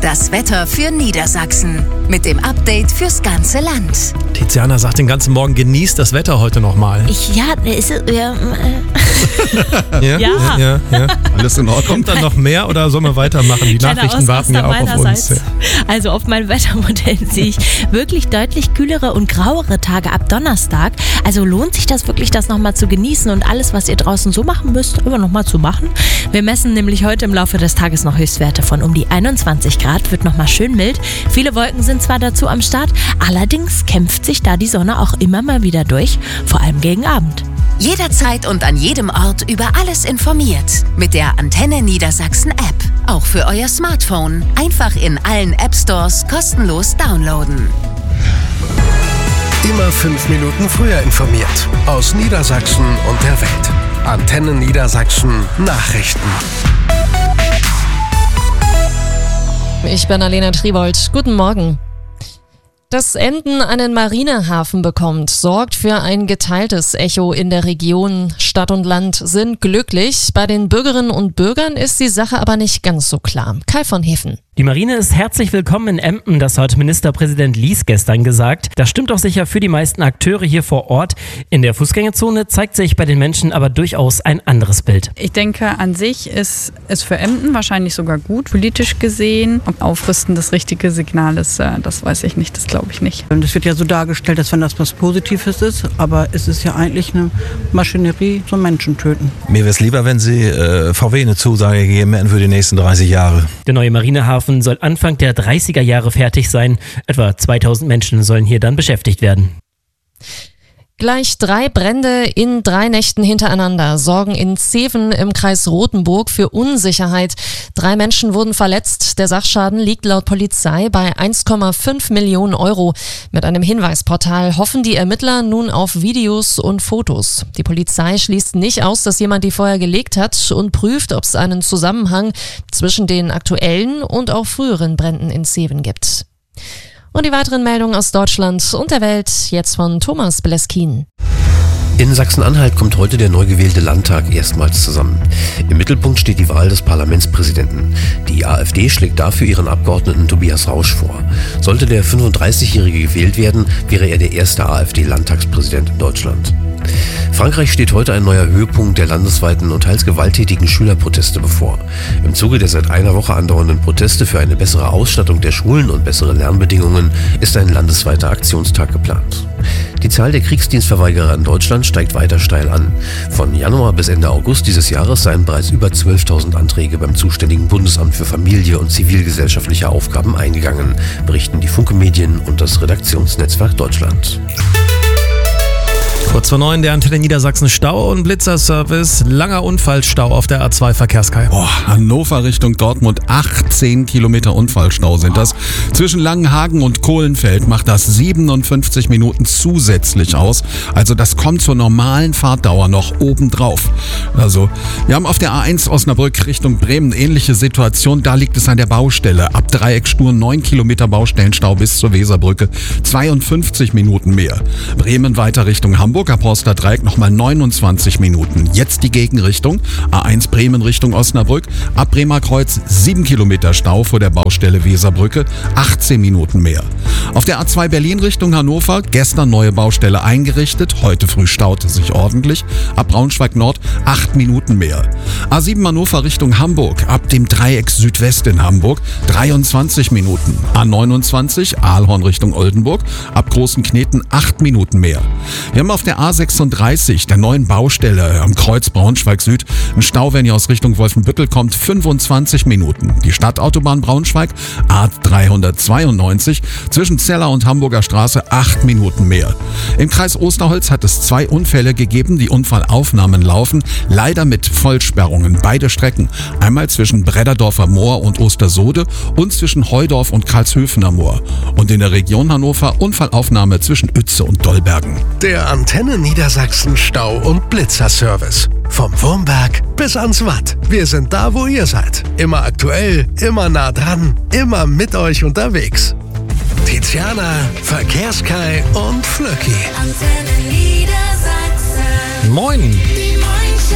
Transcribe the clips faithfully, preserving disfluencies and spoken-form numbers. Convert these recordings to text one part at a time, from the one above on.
Das Wetter für Niedersachsen mit dem Update fürs ganze Land. Tiziana sagt den ganzen Morgen, genießt das Wetter heute nochmal. Ich, ja, ist es, ja, ja, ja. ja, ja. Alles in Ordnung? Kommt dann noch mehr oder sollen wir weitermachen? Die Kleiner Nachrichten warten ja auch auf uns. Ja. Also auf meinem Wettermodell sehe ich wirklich deutlich kühlere und grauere Tage ab Donnerstag. Also lohnt sich das wirklich, das nochmal zu genießen und alles, was ihr draußen so machen müsst, immer nochmal zu machen. Wir messen nämlich heute im Laufe des Tages noch Höchstwerte von um die einundzwanzig Grad, wird nochmal schön mild. Viele Wolken sind zwar dazu am Start, allerdings kämpft sich da die Sonne auch immer mal wieder durch, vor allem gegen Abend. Jederzeit und an jedem Ort über alles informiert. Mit der Antenne Niedersachsen App. Auch für euer Smartphone. Einfach in allen App Stores kostenlos downloaden. Immer fünf Minuten früher informiert. Aus Niedersachsen und der Welt. Antenne Niedersachsen Nachrichten. Ich bin Alena Tribold. Guten Morgen. Dass Emden einen Marinehafen bekommt, sorgt für ein geteiltes Echo in der Region. Stadt und Land sind glücklich. Bei den Bürgerinnen und Bürgern ist die Sache aber nicht ganz so klar. Kai von Heffen. Die Marine ist herzlich willkommen in Emden, das hat Ministerpräsident Lies gestern gesagt. Das stimmt auch sicher für die meisten Akteure hier vor Ort. In der Fußgängerzone zeigt sich bei den Menschen aber durchaus ein anderes Bild. Ich denke, an sich ist es für Emden wahrscheinlich sogar gut, politisch gesehen. Ob Aufrüsten das richtige Signal ist, das weiß ich nicht, das glaube ich nicht. Das wird ja so dargestellt, als wenn das was Positives ist, aber es ist ja eigentlich eine Maschinerie zum Menschen töten. Mir wäre es lieber, wenn Sie äh, V W eine Zusage gegeben hätten für die nächsten dreißig Jahre. Der neue Marinehafen soll Anfang der dreißiger Jahre fertig sein. Etwa zweitausend Menschen sollen hier dann beschäftigt werden. Gleich drei Brände in drei Nächten hintereinander sorgen in Zeven im Kreis Rothenburg für Unsicherheit. Drei Menschen wurden verletzt. Der Sachschaden liegt laut Polizei bei eins Komma fünf Millionen Euro. Mit einem Hinweisportal hoffen die Ermittler nun auf Videos und Fotos. Die Polizei schließt nicht aus, dass jemand die Feuer gelegt hat und prüft, ob es einen Zusammenhang zwischen den aktuellen und auch früheren Bränden in Zeven gibt. Und die weiteren Meldungen aus Deutschland und der Welt jetzt von Thomas Bleskin. In Sachsen-Anhalt kommt heute der neu gewählte Landtag erstmals zusammen. Im Mittelpunkt steht die Wahl des Parlamentspräsidenten. Die AfD schlägt dafür ihren Abgeordneten Tobias Rausch vor. Sollte der fünfunddreißigjährige gewählt werden, wäre er der erste AfD-Landtagspräsident in Deutschland. Frankreich steht heute ein neuer Höhepunkt der landesweiten und teils gewalttätigen Schülerproteste bevor. Im Zuge der seit einer Woche andauernden Proteste für eine bessere Ausstattung der Schulen und bessere Lernbedingungen ist ein landesweiter Aktionstag geplant. Die Zahl der Kriegsdienstverweigerer in Deutschland steigt weiter steil an. Von Januar bis Ende August dieses Jahres seien bereits über zwölftausend Anträge beim zuständigen Bundesamt für Familie und zivilgesellschaftliche Aufgaben eingegangen, berichten die Funke Medien und das Redaktionsnetzwerk Deutschland. Kurz vor neun, der Antenne Niedersachsen Stau- und Blitzerservice. Langer Unfallstau auf der A zwei Verkehrskei. Boah, Hannover Richtung Dortmund, achtzehn Kilometer Unfallstau sind das. Zwischen Langenhagen und Kohlenfeld macht das siebenundfünfzig Minuten zusätzlich aus. Also das kommt zur normalen Fahrtdauer noch obendrauf. Also, wir haben auf der A eins Osnabrück Richtung Bremen ähnliche Situation. Da liegt es an der Baustelle. Ab Dreieckstuhl neun Kilometer Baustellenstau bis zur Weserbrücke. zweiundfünfzig Minuten mehr. Bremen weiter Richtung Hamburg. Ab Horster Dreieck nochmal neunundzwanzig Minuten. Jetzt die Gegenrichtung. A eins Bremen Richtung Osnabrück. Ab Bremer Kreuz sieben Kilometer Stau vor der Baustelle Weserbrücke. achtzehn Minuten mehr. Auf der A zwei Berlin Richtung Hannover. Gestern neue Baustelle eingerichtet. Heute früh staute sich ordentlich. Ab Braunschweig Nord acht Minuten mehr. A sieben Hannover Richtung Hamburg. Ab dem Dreieck Südwest in Hamburg dreiundzwanzig Minuten. A neunundzwanzig Aalhorn Richtung Oldenburg. Ab Großen Kneten acht Minuten mehr. Wir haben auf der A sechsunddreißig, der neuen Baustelle am Kreuz Braunschweig Süd, ein Stau, wenn ihr aus Richtung Wolfenbüttel kommt, fünfundzwanzig Minuten. Die Stadtautobahn Braunschweig, A dreihundertzweiundneunzig, zwischen Zeller und Hamburger Straße acht Minuten mehr. Im Kreis Osterholz hat es zwei Unfälle gegeben, die Unfallaufnahmen laufen, leider mit Vollsperrungen, beide Strecken. Einmal zwischen Bredderdorfer Moor und Ostersode und zwischen Heudorf und Karlshöfener Moor. Und in der Region Hannover Unfallaufnahme zwischen Uetze und Dollbergen. Der Antenne Niedersachsen Stau- und Blitzerservice. Vom Wurmberg bis ans Watt. Wir sind da, wo ihr seid. Immer aktuell, immer nah dran, immer mit euch unterwegs. Tiziana, Verkehrskai und Flöcki. Antenne Niedersachsen. Moin! Die Moin Show.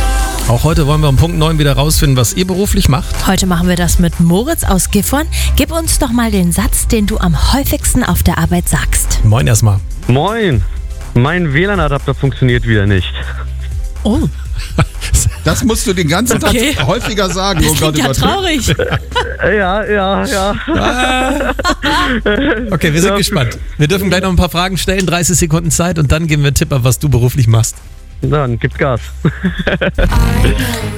Auch heute wollen wir um Punkt neun wieder rausfinden, was ihr beruflich macht. Heute machen wir das mit Moritz aus Gifhorn. Gib uns doch mal den Satz, den du am häufigsten auf der Arbeit sagst. Moin erstmal. Moin. Mein W L A N-Adapter funktioniert wieder nicht. Oh. Das musst du den ganzen Okay. Tag häufiger sagen. Das Oh Gott, klingt ja oh Gott. traurig. Ja, ja, ja. Okay, wir sind Ja. gespannt. Wir dürfen gleich noch ein paar Fragen stellen, dreißig Sekunden Zeit und dann geben wir einen Tipp ab, was du beruflich machst. Dann gib Gas.